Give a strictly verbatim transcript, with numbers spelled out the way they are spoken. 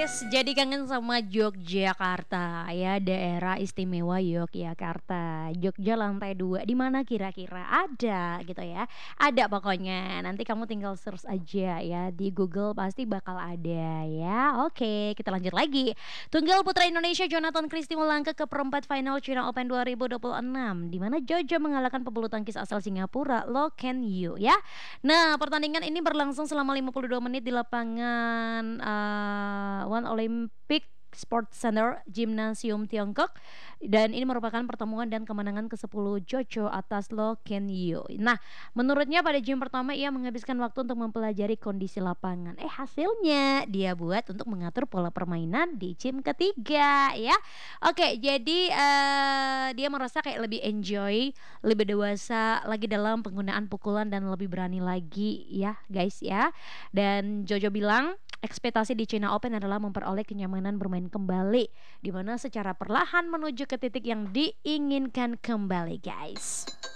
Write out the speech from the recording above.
guys, jadi kangen sama Yogyakarta ya, daerah istimewa Yogyakarta. Jogja lantai dua, di mana kira-kira ada gitu ya. Ada pokoknya. Nanti kamu tinggal search aja ya di Google pasti bakal ada ya. Oke, kita lanjut lagi. Tunggal putra Indonesia Jonathan Christie melangkah ke perempat final China Open dua ribu dua puluh enam di mana Jojo mengalahkan pebulu tangkis asal Singapura Lo Ken Yu ya. Nah, pertandingan ini berlangsung selama lima puluh dua menit di lapangan uh, One Olympic Sports Center Gymnasium Tiongkok, dan ini merupakan pertemuan dan kemenangan ke sepuluh Jojo atas Lo Ken Yu. Nah, menurutnya pada game pertama ia menghabiskan waktu untuk mempelajari kondisi lapangan. Eh hasilnya dia buat untuk mengatur pola permainan di game ketiga ya. Oke, jadi uh, dia merasa kayak lebih enjoy, lebih dewasa lagi dalam penggunaan pukulan dan lebih berani lagi ya guys ya. Dan Jojo bilang ekspektasi di China Open adalah memperoleh kenyamanan bermain kembali, di mana secara perlahan menuju ke titik yang diinginkan kembali guys.